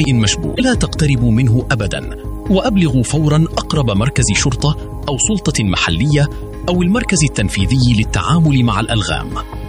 شيء مشبوه لا تقتربوا منه أبدا، وأبلغوا فورا أقرب مركز شرطة أو سلطة محلية أو المركز التنفيذي للتعامل مع الألغام.